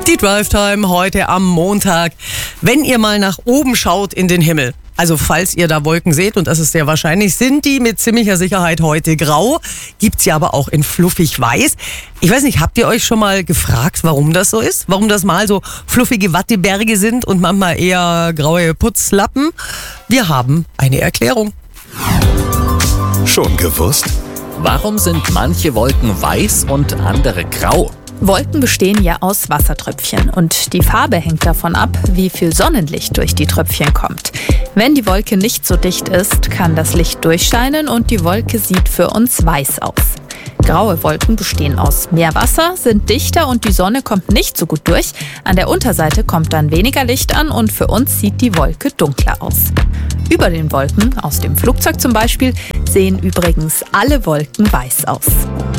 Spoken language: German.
Die Drive Time heute am Montag. Wenn ihr mal nach oben schaut in den Himmel, also falls ihr da Wolken seht, und das ist sehr wahrscheinlich, sind die mit ziemlicher Sicherheit heute grau, gibt's ja aber auch in fluffig weiß. Ich weiß nicht, habt ihr euch schon mal gefragt, warum das so ist? Warum das mal so fluffige Watteberge sind und manchmal eher graue Putzlappen? Wir haben eine Erklärung. Schon gewusst? Warum sind manche Wolken weiß und andere grau? Wolken bestehen ja aus Wassertröpfchen und die Farbe hängt davon ab, wie viel Sonnenlicht durch die Tröpfchen kommt. Wenn die Wolke nicht so dicht ist, kann das Licht durchscheinen und die Wolke sieht für uns weiß aus. Graue Wolken bestehen aus mehr Wasser, sind dichter und die Sonne kommt nicht so gut durch. An der Unterseite kommt dann weniger Licht an und für uns sieht die Wolke dunkler aus. Über den Wolken, aus dem Flugzeug zum Beispiel, sehen übrigens alle Wolken weiß aus.